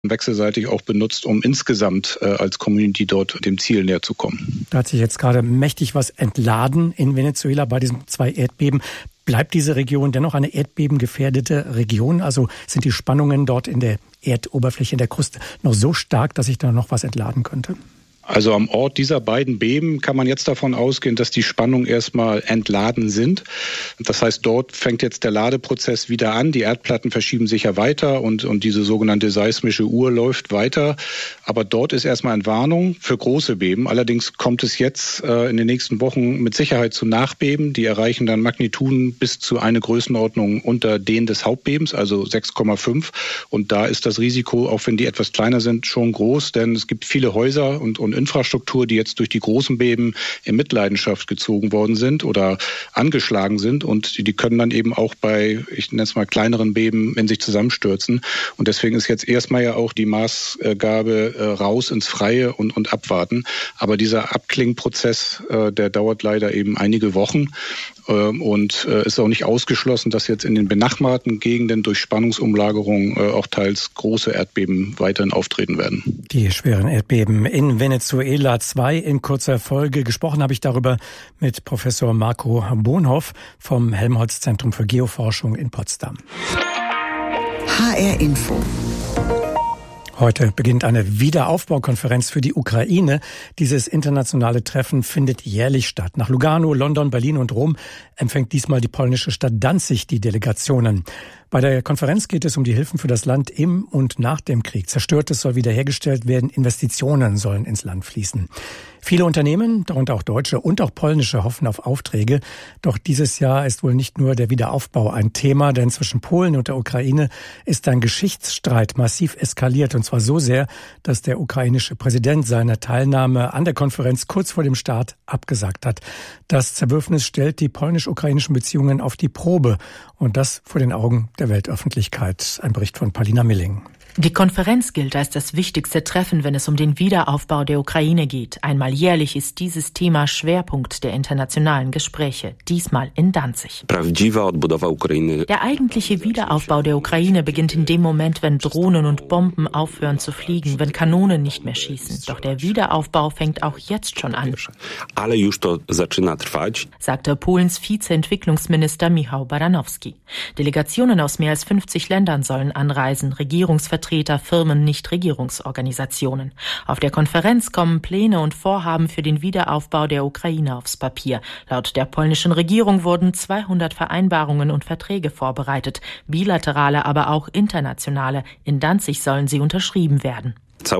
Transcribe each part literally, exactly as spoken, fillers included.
wechselseitig auch benutzt, um insgesamt äh, als Community dort dem Ziel näher zu kommen. Da hat sich jetzt gerade mächtig was entladen in Venezuela bei diesen zwei Erdbeben. Bleibt diese Region dennoch eine erdbebengefährdete Region? Also sind die Spannungen dort in der Erdoberfläche, in der Kruste noch so stark, dass sich da noch was entladen könnte? Also am Ort dieser beiden Beben kann man jetzt davon ausgehen, dass die Spannungen erstmal entladen sind. Das heißt, dort fängt jetzt der Ladeprozess wieder an. Die Erdplatten verschieben sich ja weiter und, und diese sogenannte seismische Uhr läuft weiter. Aber dort ist erstmal Entwarnung für große Beben. Allerdings kommt es jetzt äh, in den nächsten Wochen mit Sicherheit zu Nachbeben. Die erreichen dann Magnituden bis zu eine Größenordnung unter denen des Hauptbebens, also sechs Komma fünf. Und da ist das Risiko, auch wenn die etwas kleiner sind, schon groß, denn es gibt viele Häuser und, und Infrastruktur, die jetzt durch die großen Beben in Mitleidenschaft gezogen worden sind oder angeschlagen sind und die, die können dann eben auch bei, ich nenne es mal, kleineren Beben in sich zusammenstürzen. Und deswegen ist jetzt erstmal ja auch die Maßgabe äh, raus ins Freie und, und abwarten. Aber dieser Abklingprozess, äh, der dauert leider eben einige Wochen. Und es ist auch nicht ausgeschlossen, dass jetzt in den benachbarten Gegenden durch Spannungsumlagerung auch teils große Erdbeben weiterhin auftreten werden. Die schweren Erdbeben in Venezuela zwei in kurzer Folge. Gesprochen habe ich darüber mit Professor Marco Bonhoff vom Helmholtz-Zentrum für Geoforschung in Potsdam. H R Info. Heute beginnt eine Wiederaufbaukonferenz für die Ukraine. Dieses internationale Treffen findet jährlich statt. Nach Lugano, London, Berlin und Rom empfängt diesmal die polnische Stadt Danzig die Delegationen. Bei der Konferenz geht es um die Hilfen für das Land im und nach dem Krieg. Zerstörtes soll wiederhergestellt werden, Investitionen sollen ins Land fließen. Viele Unternehmen, darunter auch deutsche und auch polnische, hoffen auf Aufträge. Doch dieses Jahr ist wohl nicht nur der Wiederaufbau ein Thema, denn zwischen Polen und der Ukraine ist ein Geschichtsstreit massiv eskaliert. Und zwar so sehr, dass der ukrainische Präsident seine Teilnahme an der Konferenz kurz vor dem Start abgesagt hat. Das Zerwürfnis stellt die polnisch-ukrainischen Beziehungen auf die Probe. Und das vor den Augen der Weltöffentlichkeit. Ein Bericht von Paulina Milling. Die Konferenz gilt als das wichtigste Treffen, wenn es um den Wiederaufbau der Ukraine geht. Einmal jährlich ist dieses Thema Schwerpunkt der internationalen Gespräche, diesmal in Danzig. Der eigentliche Wiederaufbau der Ukraine beginnt in dem Moment, wenn Drohnen und Bomben aufhören zu fliegen, wenn Kanonen nicht mehr schießen. Doch der Wiederaufbau fängt auch jetzt schon an, sagte Polens Vizeentwicklungsminister Michał Baranowski. Delegationen aus mehr als fünfzig Ländern sollen anreisen, Regierungsvertreter Vertreter, Firmen, Nichtregierungsorganisationen. Auf der Konferenz kommen Pläne und Vorhaben für den Wiederaufbau der Ukraine aufs Papier. Laut der polnischen Regierung wurden zweihundert Vereinbarungen und Verträge vorbereitet, bilaterale, aber auch internationale. In Danzig sollen sie unterschrieben werden.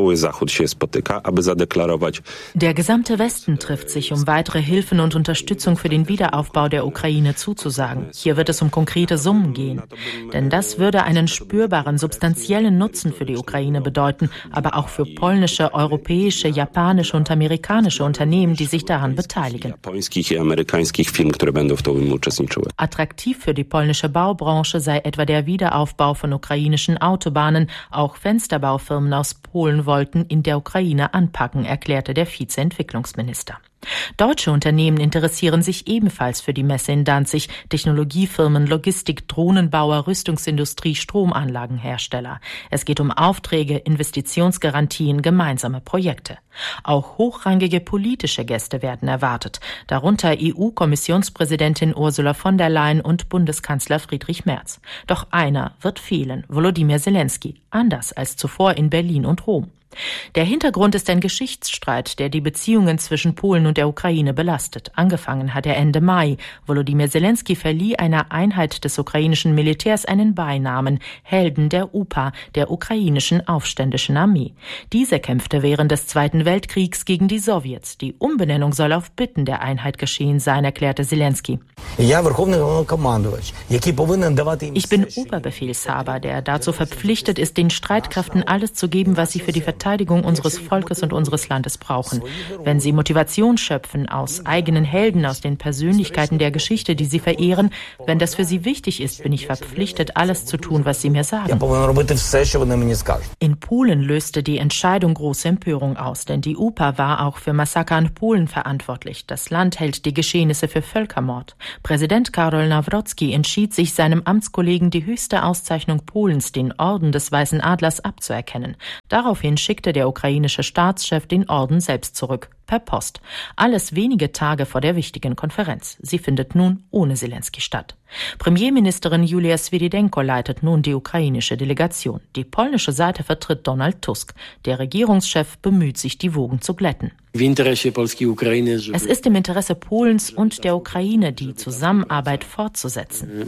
Der gesamte Westen trifft sich, um weitere Hilfen und Unterstützung für den Wiederaufbau der Ukraine zuzusagen. Hier wird es um konkrete Summen gehen. Denn das würde einen spürbaren, substanziellen Nutzen für die Ukraine bedeuten, aber auch für polnische, europäische, japanische und amerikanische Unternehmen, die sich daran beteiligen. Attraktiv für die polnische Baubranche sei etwa der Wiederaufbau von ukrainischen Autobahnen. Auch Fensterbaufirmen aus Polen wollten in der Ukraine anpacken, erklärte der Vizeentwicklungsminister. Deutsche Unternehmen interessieren sich ebenfalls für die Messe in Danzig. Technologiefirmen, Logistik, Drohnenbauer, Rüstungsindustrie, Stromanlagenhersteller. Es geht um Aufträge, Investitionsgarantien, gemeinsame Projekte. Auch hochrangige politische Gäste werden erwartet, darunter E U-Kommissionspräsidentin Ursula von der Leyen und Bundeskanzler Friedrich Merz. Doch einer wird fehlen, Volodymyr Zelensky, anders als zuvor in Berlin und Rom. Der Hintergrund ist ein Geschichtsstreit, der die Beziehungen zwischen Polen und der Ukraine belastet. Angefangen hat er Ende Mai. Volodymyr Zelensky verlieh einer Einheit des ukrainischen Militärs einen Beinamen, Helden der U P A, der ukrainischen aufständischen Armee. Diese kämpfte während des Zweiten Weltkriegs gegen die Sowjets. Die Umbenennung soll auf Bitten der Einheit geschehen sein, erklärte Zelensky. Ich bin Oberbefehlshaber, der dazu verpflichtet ist, den Streitkräften alles zu geben, was sie für die Verteidigung Verteidigung unseres Volkes und unseres Landes brauchen. Wenn sie Motivation schöpfen aus eigenen Helden, aus den Persönlichkeiten der Geschichte, die sie verehren, wenn das für sie wichtig ist, bin ich verpflichtet, alles zu tun, was sie mir sagen. In Polen löste die Entscheidung große Empörung aus, denn die U P A war auch für Massaker an Polen verantwortlich. Das Land hält die Geschehnisse für Völkermord. Präsident Karol Nawrocki entschied sich, seinem Amtskollegen die höchste Auszeichnung Polens, den Orden des Weißen Adlers, abzuerkennen. Daraufhin schickte der ukrainische Staatschef den Orden selbst zurück, per Post. Alles wenige Tage vor der wichtigen Konferenz. Sie findet nun ohne Zelensky statt. Premierministerin Julia Swirydenko leitet nun die ukrainische Delegation. Die polnische Seite vertritt Donald Tusk. Der Regierungschef bemüht sich, die Wogen zu glätten. Es ist im Interesse Polens und der Ukraine, die Zusammenarbeit fortzusetzen.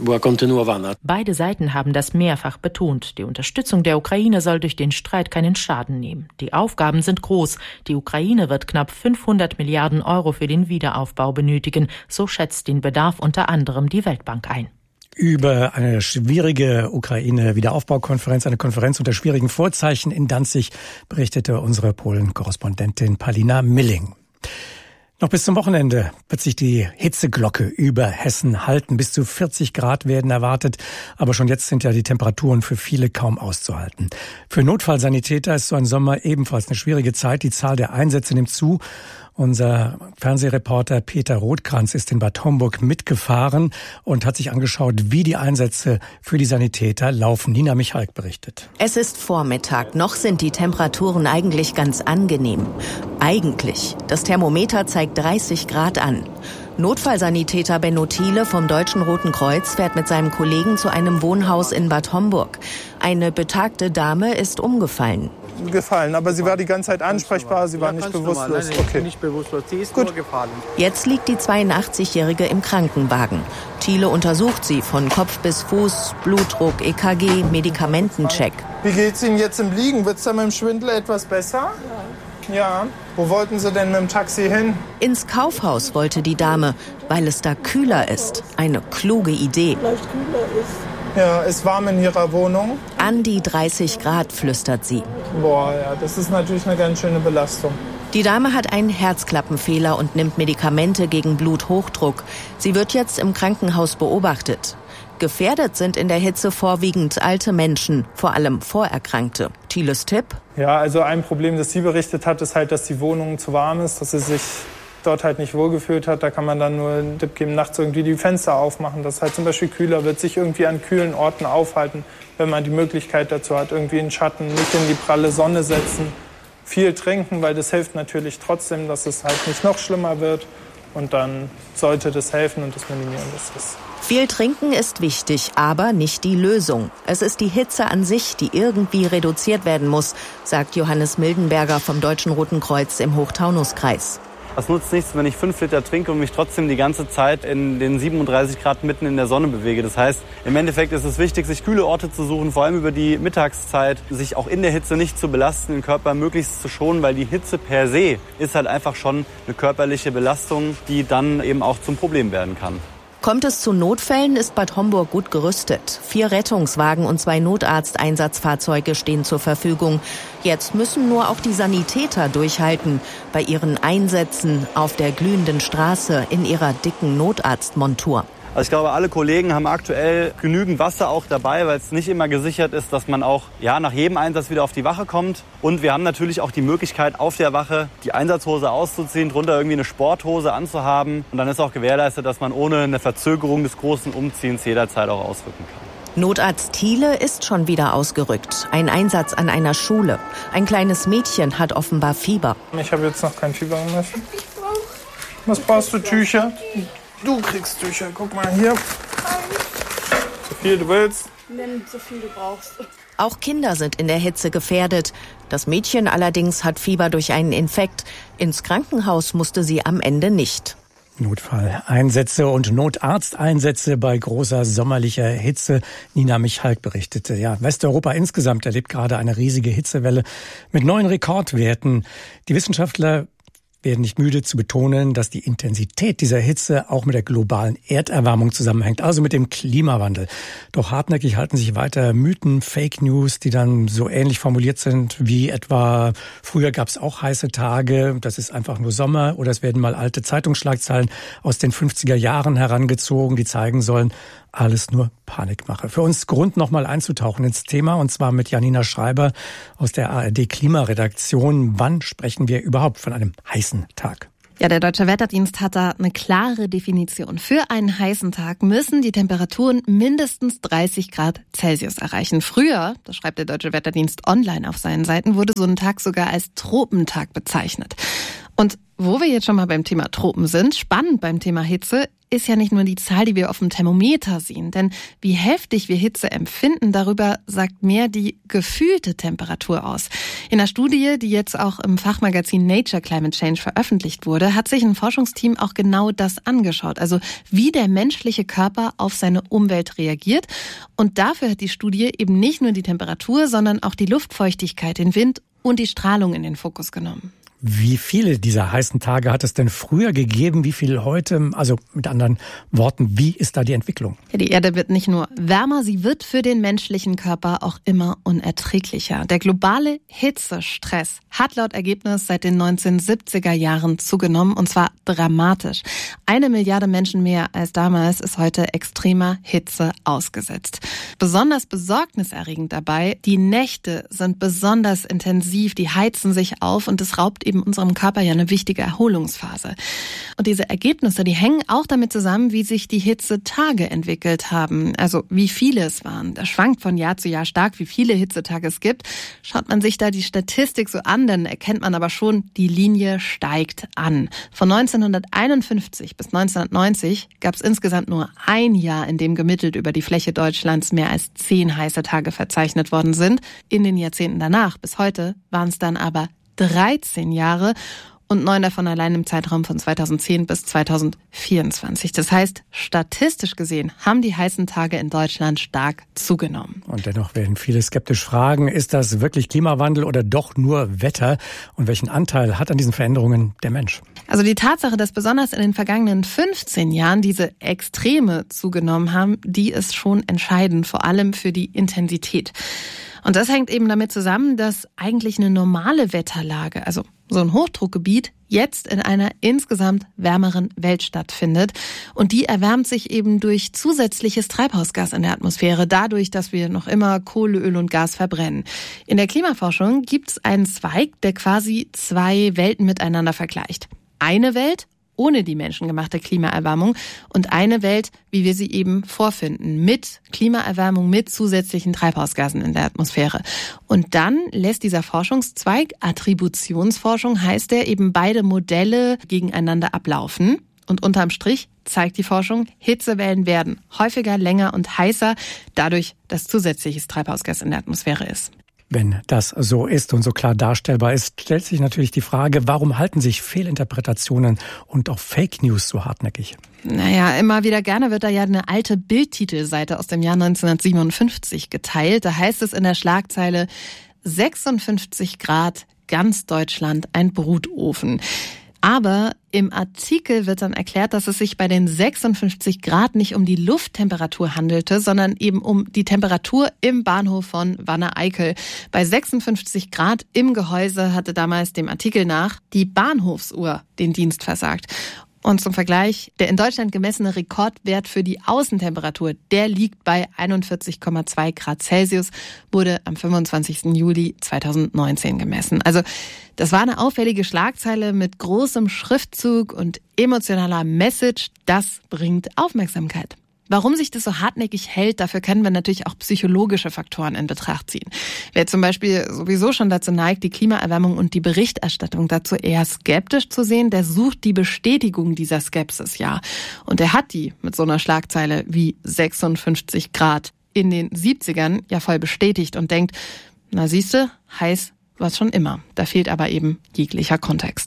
Beide Seiten haben das mehrfach betont. Die Unterstützung der Ukraine soll durch den Streit keinen Schaden nehmen. Die Aufgaben sind groß. Die Ukraine wird knapp fünfhundert Milliarden Euro für den Wiederaufbau benötigen. So schätzt den Bedarf unter anderem die Weltbank ein. Über eine schwierige Ukraine-Wiederaufbaukonferenz, eine Konferenz unter schwierigen Vorzeichen in Danzig, berichtete unsere Polen-Korrespondentin Palina Milling. Noch bis zum Wochenende wird sich die Hitzeglocke über Hessen halten. Bis zu vierzig Grad werden erwartet. Aber schon jetzt sind ja die Temperaturen für viele kaum auszuhalten. Für Notfallsanitäter ist so ein Sommer ebenfalls eine schwierige Zeit. Die Zahl der Einsätze nimmt zu. Unser Fernsehreporter Peter Rothkranz ist in Bad Homburg mitgefahren und hat sich angeschaut, wie die Einsätze für die Sanitäter laufen. Nina Michalk berichtet. Es ist Vormittag. Noch sind die Temperaturen eigentlich ganz angenehm. Eigentlich. Das Thermometer zeigt dreißig Grad an. Notfallsanitäter Benno Thiele vom Deutschen Roten Kreuz fährt mit seinem Kollegen zu einem Wohnhaus in Bad Homburg. Eine betagte Dame ist umgefallen. Gefallen, aber sie war die ganze Zeit ansprechbar, sie war nicht bewusstlos. Okay. Nicht bewusstlos, sie ist nur gefallen. Jetzt liegt die zweiundachtzig-Jährige im Krankenwagen. Thiele untersucht sie von Kopf bis Fuß, Blutdruck, E K G, Medikamentencheck. Wie geht's Ihnen jetzt im Liegen? Wird's da mit dem Schwindel etwas besser? Ja. Ja. Wo wollten Sie denn mit dem Taxi hin? Ins Kaufhaus wollte die Dame, weil es da kühler ist. Eine kluge Idee. Vielleicht kühler ist. Ja, ist warm in Ihrer Wohnung? An die dreißig Grad, flüstert sie. Boah, ja, das ist natürlich eine ganz schöne Belastung. Die Dame hat einen Herzklappenfehler und nimmt Medikamente gegen Bluthochdruck. Sie wird jetzt im Krankenhaus beobachtet. Gefährdet sind in der Hitze vorwiegend alte Menschen, vor allem Vorerkrankte. Thieles Tipp? Ja, also ein Problem, das sie berichtet hat, ist halt, dass die Wohnung zu warm ist, dass sie sich dort halt nicht wohlgefühlt hat. Da kann man dann nur einen Tipp geben, nachts irgendwie die Fenster aufmachen, dass es halt zum Beispiel kühler wird, sich irgendwie an kühlen Orten aufhalten, wenn man die Möglichkeit dazu hat, irgendwie in Schatten, nicht in die pralle Sonne setzen, viel trinken, weil das hilft natürlich trotzdem, dass es halt nicht noch schlimmer wird und dann sollte das helfen und das minimieren, das ist. Viel trinken ist wichtig, aber nicht die Lösung. Es ist die Hitze an sich, die irgendwie reduziert werden muss, sagt Johannes Mildenberger vom Deutschen Roten Kreuz im Hochtaunuskreis. Es nutzt nichts, wenn ich fünf Liter trinke und mich trotzdem die ganze Zeit in den siebenunddreißig Grad mitten in der Sonne bewege. Das heißt, im Endeffekt ist es wichtig, sich kühle Orte zu suchen, vor allem über die Mittagszeit, sich auch in der Hitze nicht zu belasten, den Körper möglichst zu schonen, weil die Hitze per se ist halt einfach schon eine körperliche Belastung, die dann eben auch zum Problem werden kann. Kommt es zu Notfällen, ist Bad Homburg gut gerüstet. Vier Rettungswagen und zwei Notarzteinsatzfahrzeuge stehen zur Verfügung. Jetzt müssen nur auch die Sanitäter durchhalten bei ihren Einsätzen auf der glühenden Straße in ihrer dicken Notarztmontur. Also ich glaube, alle Kollegen haben aktuell genügend Wasser auch dabei, weil es nicht immer gesichert ist, dass man auch ja, nach jedem Einsatz wieder auf die Wache kommt. Und wir haben natürlich auch die Möglichkeit, auf der Wache die Einsatzhose auszuziehen, drunter irgendwie eine Sporthose anzuhaben. Und dann ist auch gewährleistet, dass man ohne eine Verzögerung des großen Umziehens jederzeit auch ausrücken kann. Notarzt Thiele ist schon wieder ausgerückt. Ein Einsatz an einer Schule. Ein kleines Mädchen hat offenbar Fieber. Ich habe jetzt noch kein Fieber gemessen. Was brauchst du, Tücher? Du kriegst Tücher, guck mal hier. So viel du willst. Nimm so viel du brauchst. Auch Kinder sind in der Hitze gefährdet. Das Mädchen allerdings hat Fieber durch einen Infekt. Ins Krankenhaus musste sie am Ende nicht. Notfalleinsätze und Notarzteinsätze bei großer sommerlicher Hitze. Nina Michalk berichtete. Ja, Westeuropa insgesamt erlebt gerade eine riesige Hitzewelle mit neuen Rekordwerten. Die Wissenschaftler werden nicht müde zu betonen, dass die Intensität dieser Hitze auch mit der globalen Erderwärmung zusammenhängt, also mit dem Klimawandel. Doch hartnäckig halten sich weiter Mythen, Fake News, die dann so ähnlich formuliert sind wie etwa, früher gab es auch heiße Tage, das ist einfach nur Sommer, oder es werden mal alte Zeitungsschlagzeilen aus den fünfziger Jahren herangezogen, die zeigen sollen, alles nur Panikmache. Für uns Grund, noch mal einzutauchen ins Thema, und zwar mit Janina Schreiber aus der A R D-Klimaredaktion. Wann sprechen wir überhaupt von einem heißen Tag? Ja, der Deutsche Wetterdienst hat da eine klare Definition. Für einen heißen Tag müssen die Temperaturen mindestens dreißig Grad Celsius erreichen. Früher, das schreibt der Deutsche Wetterdienst online auf seinen Seiten, wurde so ein Tag sogar als Tropentag bezeichnet. Und wo wir jetzt schon mal beim Thema Tropen sind, spannend beim Thema Hitze, ist ja nicht nur die Zahl, die wir auf dem Thermometer sehen. Denn wie heftig wir Hitze empfinden, darüber sagt mehr die gefühlte Temperatur aus. In einer Studie, die jetzt auch im Fachmagazin Nature Climate Change veröffentlicht wurde, hat sich ein Forschungsteam auch genau das angeschaut. Also wie der menschliche Körper auf seine Umwelt reagiert. Und dafür hat die Studie eben nicht nur die Temperatur, sondern auch die Luftfeuchtigkeit, den Wind und die Strahlung in den Fokus genommen. Wie viele dieser heißen Tage hat es denn früher gegeben? Wie viel heute? Also mit anderen Worten, wie ist da die Entwicklung? Ja, die Erde wird nicht nur wärmer, sie wird für den menschlichen Körper auch immer unerträglicher. Der globale Hitzestress hat laut Ergebnis seit den neunzehnhundertsiebziger Jahren zugenommen, und zwar dramatisch. Eine Milliarde Menschen mehr als damals ist heute extremer Hitze ausgesetzt. Besonders besorgniserregend dabei, die Nächte sind besonders intensiv, die heizen sich auf und es raubt eben unserem Körper ja eine wichtige Erholungsphase. Und diese Ergebnisse, die hängen auch damit zusammen, wie sich die Hitzetage entwickelt haben. Also wie viele es waren. Das schwankt von Jahr zu Jahr stark, wie viele Hitzetage es gibt. Schaut man sich da die Statistik so an, dann erkennt man aber schon, die Linie steigt an. Von neunzehnhunderteinundfünfzig bis neunzehnhundertneunzig gab es insgesamt nur ein Jahr, in dem gemittelt über die Fläche Deutschlands mehr als zehn heiße Tage verzeichnet worden sind. In den Jahrzehnten danach, bis heute, waren es dann aber dreizehn Jahre und neun davon allein im Zeitraum von zweitausendzehn bis zweitausendvierundzwanzig. Das heißt, statistisch gesehen haben die heißen Tage in Deutschland stark zugenommen. Und dennoch werden viele skeptisch fragen, ist das wirklich Klimawandel oder doch nur Wetter? Und welchen Anteil hat an diesen Veränderungen der Mensch? Also die Tatsache, dass besonders in den vergangenen fünfzehn Jahren diese Extreme zugenommen haben, die ist schon entscheidend, vor allem für die Intensität. Und das hängt eben damit zusammen, dass eigentlich eine normale Wetterlage, also so ein Hochdruckgebiet, jetzt in einer insgesamt wärmeren Welt stattfindet. Und die erwärmt sich eben durch zusätzliches Treibhausgas in der Atmosphäre, dadurch, dass wir noch immer Kohle, Öl und Gas verbrennen. In der Klimaforschung gibt es einen Zweig, der quasi zwei Welten miteinander vergleicht. Eine Welt ohne die menschengemachte Klimaerwärmung und eine Welt, wie wir sie eben vorfinden, mit Klimaerwärmung, mit zusätzlichen Treibhausgasen in der Atmosphäre. Und dann lässt dieser Forschungszweig, Attributionsforschung heißt der, eben beide Modelle gegeneinander ablaufen. Und unterm Strich zeigt die Forschung, Hitzewellen werden häufiger, länger und heißer, dadurch, dass zusätzliches Treibhausgas in der Atmosphäre ist. Wenn das so ist und so klar darstellbar ist, stellt sich natürlich die Frage, warum halten sich Fehlinterpretationen und auch Fake News so hartnäckig? Naja, immer wieder gerne wird da ja eine alte Bildtitelseite aus dem Jahr neunzehnhundertsiebenundfünfzig geteilt. Da heißt es in der Schlagzeile sechsundfünfzig Grad, ganz Deutschland ein Brutofen. Aber im Artikel wird dann erklärt, dass es sich bei den sechsundfünfzig Grad nicht um die Lufttemperatur handelte, sondern eben um die Temperatur im Bahnhof von Wanne-Eickel. Bei sechsundfünfzig Grad im Gehäuse hatte damals dem Artikel nach die Bahnhofsuhr den Dienst versagt. Und zum Vergleich, der in Deutschland gemessene Rekordwert für die Außentemperatur, der liegt bei einundvierzig Komma zwei Grad Celsius, wurde am fünfundzwanzigsten Juli zweitausendneunzehn gemessen. Also das war eine auffällige Schlagzeile mit großem Schriftzug und emotionaler Message. Das bringt Aufmerksamkeit. Warum sich das so hartnäckig hält, dafür können wir natürlich auch psychologische Faktoren in Betracht ziehen. Wer zum Beispiel sowieso schon dazu neigt, die Klimaerwärmung und die Berichterstattung dazu eher skeptisch zu sehen, der sucht die Bestätigung dieser Skepsis, ja. Und er hat die mit so einer Schlagzeile wie sechsundfünfzig Grad in den siebzigern ja voll bestätigt und denkt, na siehste, heiß war's schon immer. Da fehlt aber eben jeglicher Kontext.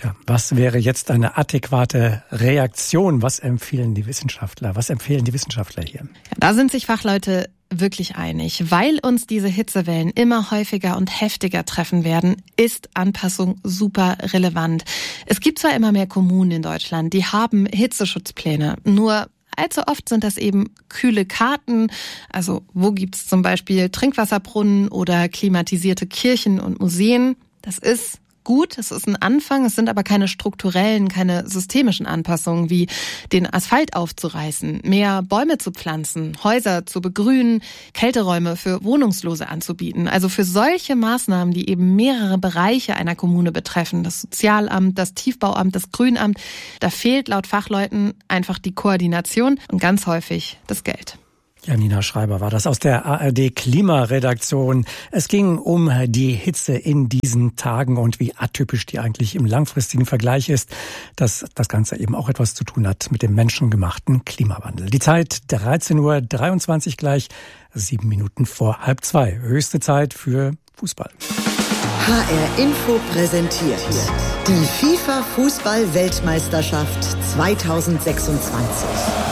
Tja, was wäre jetzt eine adäquate Reaktion? Was empfehlen die Wissenschaftler? Was empfehlen die Wissenschaftler hier? Ja, da sind sich Fachleute wirklich einig. Weil uns diese Hitzewellen immer häufiger und heftiger treffen werden, ist Anpassung super relevant. Es gibt zwar immer mehr Kommunen in Deutschland, die haben Hitzeschutzpläne, nur allzu oft sind das eben kühle Karten. Also wo gibt's zum Beispiel Trinkwasserbrunnen oder klimatisierte Kirchen und Museen? Das ist gut, es ist ein Anfang, es sind aber keine strukturellen, keine systemischen Anpassungen, wie den Asphalt aufzureißen, mehr Bäume zu pflanzen, Häuser zu begrünen, Kälteräume für Wohnungslose anzubieten. Also für solche Maßnahmen, die eben mehrere Bereiche einer Kommune betreffen, das Sozialamt, das Tiefbauamt, das Grünamt, da fehlt laut Fachleuten einfach die Koordination und ganz häufig das Geld. Janina Schreiber war das aus der A R D-Klimaredaktion. Es ging um die Hitze in diesen Tagen und wie atypisch die eigentlich im langfristigen Vergleich ist, dass das Ganze eben auch etwas zu tun hat mit dem menschengemachten Klimawandel. Die Zeit dreizehn Uhr dreiundzwanzig gleich, sieben Minuten vor halb zwei. Höchste Zeit für Fußball. H R Info präsentiert die FIFA-Fußball-Weltmeisterschaft zweitausendsechsundzwanzig.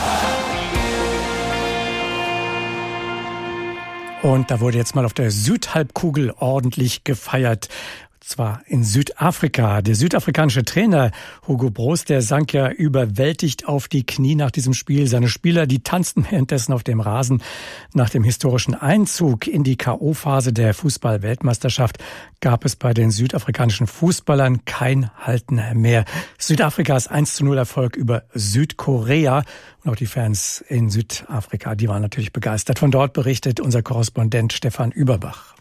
Und da wurde jetzt mal auf der Südhalbkugel ordentlich gefeiert. Zwar in Südafrika. Der südafrikanische Trainer Hugo Broos, der sank ja überwältigt auf die Knie nach diesem Spiel. Seine Spieler, die tanzten währenddessen auf dem Rasen. Nach dem historischen Einzug in die K O-Phase der Fußball-Weltmeisterschaft gab es bei den südafrikanischen Fußballern kein Halten mehr. Südafrikas eins zu null Erfolg über Südkorea. Und auch die Fans in Südafrika, die waren natürlich begeistert. Von dort berichtet unser Korrespondent Stefan Überbach.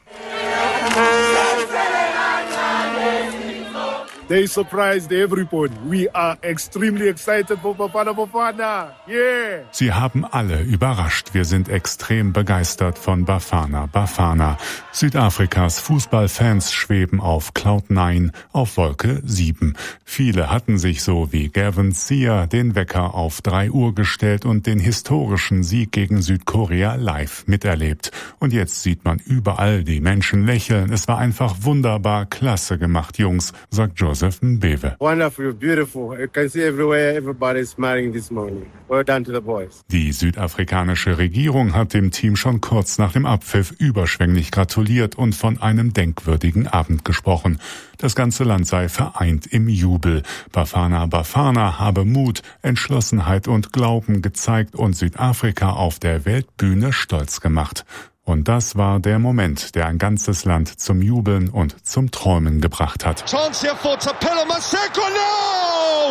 They surprised everybody. We are extremely excited for Bafana Bafana. Yeah! Sie haben alle überrascht. Wir sind extrem begeistert von Bafana Bafana. Südafrikas Fußballfans schweben auf Cloud neun, auf Wolke sieben. Viele hatten sich so wie Gavin Sear den Wecker auf drei Uhr gestellt und den historischen Sieg gegen Südkorea live miterlebt. Und jetzt sieht man überall die Menschen lächeln. Es war einfach wunderbar, klasse gemacht, Jungs, sagt Joseph Mbewe. Wonderful, beautiful. You can see everywhere everybody is smiling this morning. Well done to the boys. Die südafrikanische Regierung hat dem Team schon kurz nach dem Abpfiff überschwänglich gratuliert und von einem denkwürdigen Abend gesprochen. Das ganze Land sei vereint im Jubel. Bafana Bafana habe Mut, Entschlossenheit und Glauben gezeigt und Südafrika auf der Weltbühne stolz gemacht. Und das war der Moment, der ein ganzes Land zum Jubeln und zum Träumen gebracht hat. Chance here for Tapelo Maseko. No!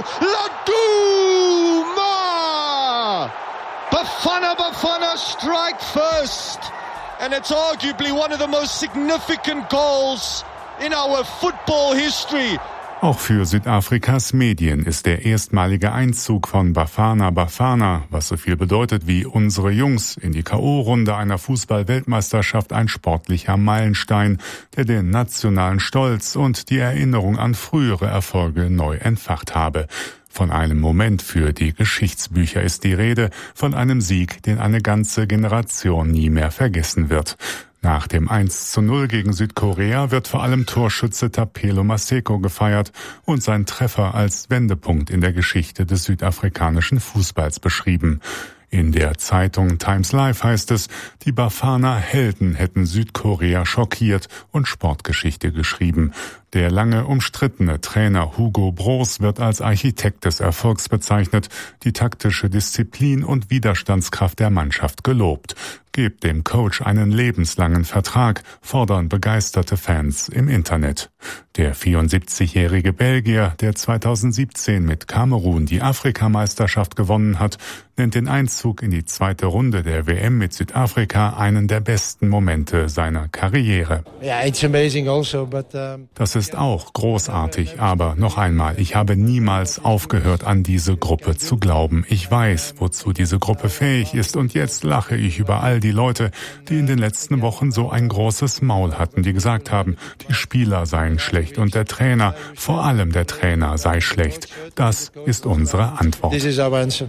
Laduma! Bafana Bafana strike first. And it's arguably one of the most significant goals in our football history. Auch für Südafrikas Medien ist der erstmalige Einzug von Bafana Bafana, was so viel bedeutet wie unsere Jungs, in die K O-Runde einer Fußball-Weltmeisterschaft ein sportlicher Meilenstein, der den nationalen Stolz und die Erinnerung an frühere Erfolge neu entfacht habe. Von einem Moment für die Geschichtsbücher ist die Rede, von einem Sieg, den eine ganze Generation nie mehr vergessen wird. Nach dem eins zu null gegen Südkorea wird vor allem Torschütze Tapelo Maseko gefeiert und sein Treffer als Wendepunkt in der Geschichte des südafrikanischen Fußballs beschrieben. In der Zeitung Times Live heißt es, die Bafana-Helden hätten Südkorea schockiert und Sportgeschichte geschrieben. Der lange umstrittene Trainer Hugo Broos wird als Architekt des Erfolgs bezeichnet, die taktische Disziplin und Widerstandskraft der Mannschaft gelobt. Gebt dem Coach einen lebenslangen Vertrag, fordern begeisterte Fans im Internet. Der vierundsiebzigjährige Belgier, der zweitausendsiebzehn mit Kamerun die Afrikameisterschaft gewonnen hat, nennt den Einzug in die zweite Runde der W M mit Südafrika einen der besten Momente seiner Karriere. Yeah, it's amazing also, but, um Das ist auch großartig, aber noch einmal, ich habe niemals aufgehört, an diese Gruppe zu glauben. Ich weiß, wozu diese Gruppe fähig ist und jetzt lache ich über all die Leute, die in den letzten Wochen so ein großes Maul hatten, die gesagt haben, die Spieler seien schlecht und der Trainer, vor allem der Trainer, sei schlecht. Das ist unsere Antwort.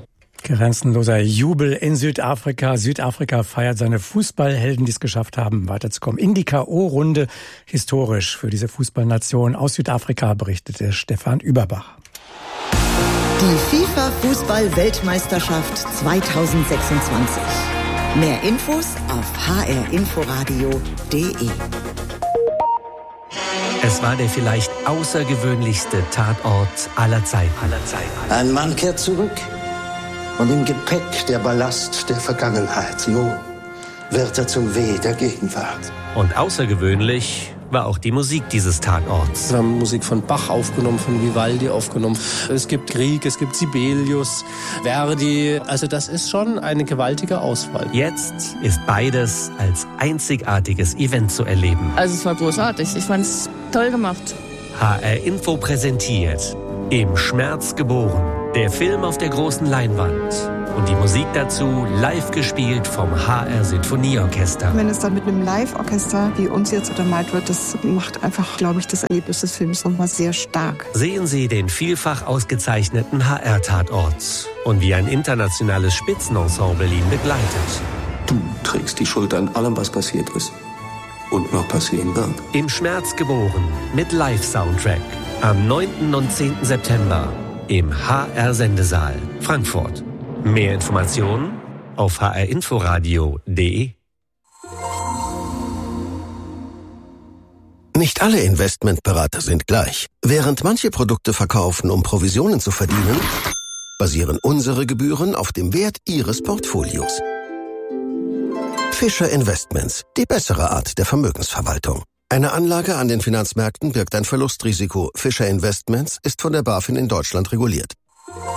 Grenzenloser Jubel in Südafrika. Südafrika feiert seine Fußballhelden, die es geschafft haben, weiterzukommen in die K O-Runde. Historisch für diese Fußballnation aus Südafrika, berichtete Stefan Überbach. Die FIFA-Fußball-Weltmeisterschaft zweitausendsechsundzwanzig. Mehr Infos auf h r inforadio punkt d e. Es war der vielleicht außergewöhnlichste Tatort aller Zeiten. Aller Zeiten. Ein Mann kehrt zurück und im Gepäck der Ballast der Vergangenheit. Nun wird er zum Weh der Gegenwart. Und außergewöhnlich war auch die Musik dieses Tatorts. Wir haben Musik von Bach aufgenommen, von Vivaldi aufgenommen. Es gibt Grieg, es gibt Sibelius, Verdi. Also das ist schon eine gewaltige Auswahl. Jetzt ist beides als einzigartiges Event zu erleben. Also es war großartig. Ich fand es toll gemacht. H R Info präsentiert Im Schmerz geboren. Der Film auf der großen Leinwand. Und die Musik dazu live gespielt vom H R Sinfonieorchester. Wenn es dann mit einem Live-Orchester wie uns jetzt untermalt wird, das macht einfach, glaube ich, das Erlebnis des Films nochmal sehr stark. Sehen Sie den vielfach ausgezeichneten H R-Tatort und wie ein internationales Spitzenensemble ihn begleitet. Du trägst die Schuld an allem, was passiert ist und noch passieren wird. Im Schmerz geboren mit Live-Soundtrack am neunten und zehnten September im H R-Sendesaal Frankfurt. Mehr Informationen auf h r inforadio punkt d e. Nicht alle Investmentberater sind gleich. Während manche Produkte verkaufen, um Provisionen zu verdienen, basieren unsere Gebühren auf dem Wert Ihres Portfolios. Fischer Investments, die bessere Art der Vermögensverwaltung. Eine Anlage an den Finanzmärkten birgt ein Verlustrisiko. Fischer Investments ist von der BaFin in Deutschland reguliert.